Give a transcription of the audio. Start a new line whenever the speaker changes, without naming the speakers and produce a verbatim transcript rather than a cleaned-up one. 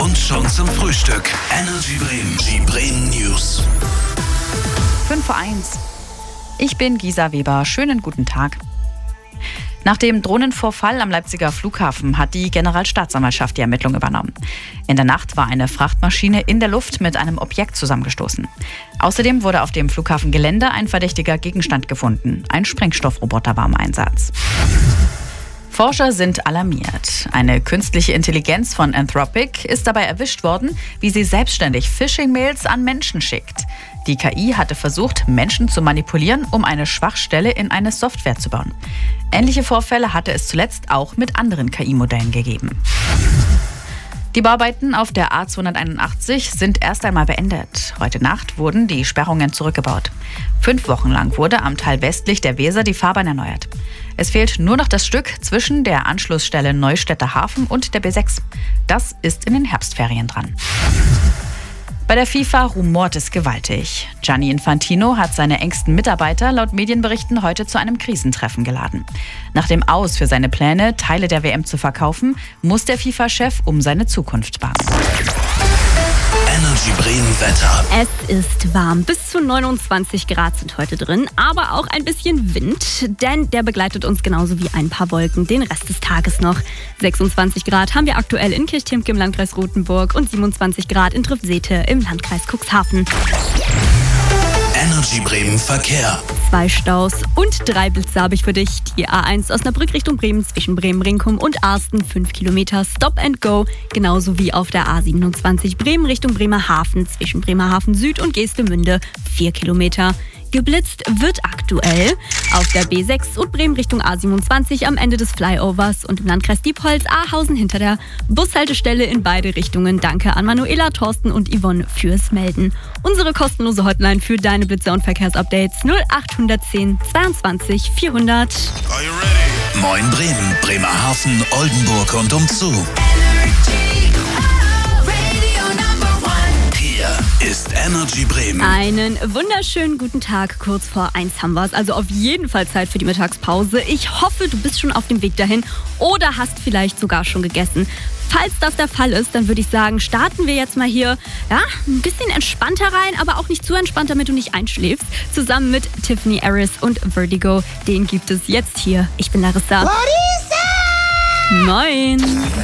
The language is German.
und schon zum Frühstück. Energy Bremen, die Bremen News.
fünf vor eins. Ich bin Gisa Weber. Schönen guten Tag. Nach dem Drohnenvorfall am Leipziger Flughafen hat die Generalstaatsanwaltschaft die Ermittlung übernommen. In der Nacht war eine Frachtmaschine in der Luft mit einem Objekt zusammengestoßen. Außerdem wurde auf dem Flughafengelände ein verdächtiger Gegenstand gefunden. Ein Sprengstoffroboter war im Einsatz. Forscher sind alarmiert. Eine künstliche Intelligenz von Anthropic ist dabei erwischt worden, wie sie selbstständig Phishing-Mails an Menschen schickt. Die K I hatte versucht, Menschen zu manipulieren, um eine Schwachstelle in eine Software zu bauen. Ähnliche Vorfälle hatte es zuletzt auch mit anderen K I-Modellen gegeben. Die Bauarbeiten auf der A zweihunderteinundachtzig sind erst einmal beendet. Heute Nacht wurden die Sperrungen zurückgebaut. Fünf Wochen lang wurde am Teil westlich der Weser die Fahrbahn erneuert. Es fehlt nur noch das Stück zwischen der Anschlussstelle Neustädter Hafen und der B sechs. Das ist in den Herbstferien dran. Bei der FIFA rumort es gewaltig. Gianni Infantino hat seine engsten Mitarbeiter laut Medienberichten heute zu einem Krisentreffen geladen. Nach dem Aus für seine Pläne, Teile der W M zu verkaufen, muss der FIFA-Chef um seine Zukunft bangen.
Energy Bremen Wetter.
Es ist warm. Bis zu neunundzwanzig Grad sind heute drin, aber auch ein bisschen Wind, denn der begleitet uns genauso wie ein paar Wolken den Rest des Tages noch. sechsundzwanzig Grad haben wir aktuell in Kirchtemke im Landkreis Rothenburg und siebenundzwanzig Grad in Trifsete im Landkreis Cuxhaven.
Energy Bremen Verkehr.
Zwei Staus und drei Blitze habe ich für dich. Die A eins Osnabrück Richtung Bremen zwischen Bremen-Rinkum und Arsten fünf Kilometer Stop and Go. Genauso wie auf der A siebenundzwanzig Bremen Richtung Bremerhaven zwischen Bremerhaven Süd und Geestemünde vier Kilometer. Geblitzt wird aktuell auf der B sechs und Bremen Richtung A siebenundzwanzig am Ende des Flyovers und im Landkreis Diepholz-Ahausen hinter der Bushaltestelle in beide Richtungen. Danke an Manuela, Thorsten und Yvonne fürs Melden. Unsere kostenlose Hotline für deine Blitzer und Verkehrsupdates null acht eins null zweiundzwanzig vierhundert.
Are you ready? Moin Bremen, Bremerhaven, Oldenburg und umzu. Ist Energy Bremen.
Einen wunderschönen guten Tag. Kurz vor eins haben wir es. Also auf jeden Fall Zeit für die Mittagspause. Ich hoffe, du bist schon auf dem Weg dahin oder hast vielleicht sogar schon gegessen. Falls das der Fall ist, dann würde ich sagen, starten wir jetzt mal hier ja, ein bisschen entspannter rein, aber auch nicht zu entspannt, damit du nicht einschläfst. Zusammen mit Tiffany Harris und Vertigo. Den gibt es jetzt hier. Ich bin Larissa.
Larissa!
Moin.